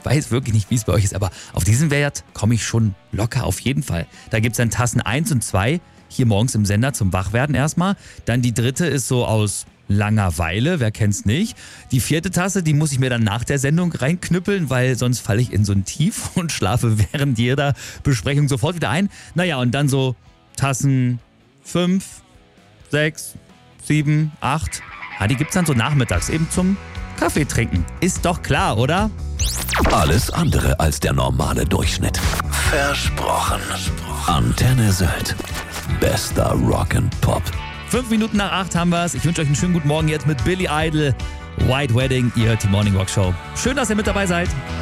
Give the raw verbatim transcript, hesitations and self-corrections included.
weiß wirklich nicht, wie es bei euch ist, aber auf diesen Wert komme ich schon locker auf jeden Fall. Da gibt es dann Tassen eins und zwei, hier morgens im Sender zum Wachwerden erstmal. Dann die dritte ist so aus Langeweile, wer kennt's nicht. Die vierte Tasse, die muss ich mir dann nach der Sendung reinknüppeln, weil sonst falle ich in so ein Tief und schlafe während jeder Besprechung sofort wieder ein. Naja, und dann so Tassen fünf, sechs, sieben, acht. Ja, die gibt's dann so nachmittags eben zum Kaffee trinken. Ist doch klar, oder? Alles andere als der normale Durchschnitt. Versprochen. Antenne Sylt. Bester Rock'n'Pop. Fünf Minuten nach acht haben wir's. Ich wünsche euch einen schönen guten Morgen jetzt mit Billy Idol. White Wedding, ihr hört die Morning Rock Show. Schön, dass ihr mit dabei seid.